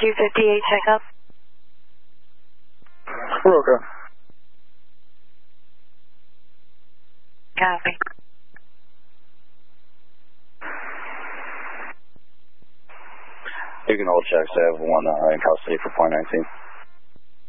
258 checkup. Roca. Copy. You can hold checks. I have one in custody for .19.